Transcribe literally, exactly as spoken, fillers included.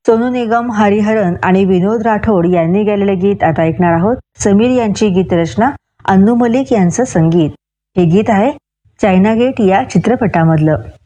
सोनू निगम, हरिहरन आणि विनोद राठोड यांनी गायलेले गीत आता ऐकणार आहोत. समीर यांची गीतरचना, अन्नू मलिक यांचं संगीत. हे गीत आहे चायना गेट या चित्रपटामधलं.